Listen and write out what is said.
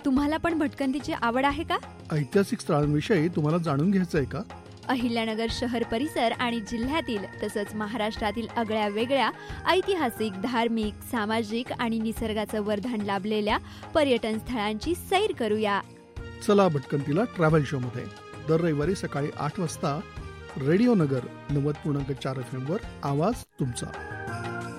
तुम्हाला पण भटकंतीची आवड आहे का? ऐतिहासिक स्थळांविषयी तुम्हाला जाणून घ्यायचं आहे का? अहिल्यानगर शहर परिसर आणि जिल्ह्यातील तसंच महाराष्ट्रातील आगळ्या वेगळ्या ऐतिहासिक, धार्मिक, सामाजिक आणि निसर्गाचं वर्धन लाभलेल्या पर्यटन स्थळांची सैर करूया. चला भटकंतीला ट्रॅव्हल शो मध्ये दर रविवारी सकाळी 8 वाजता रेडिओ नगर 90.4 FM वर आवाज तुमचा.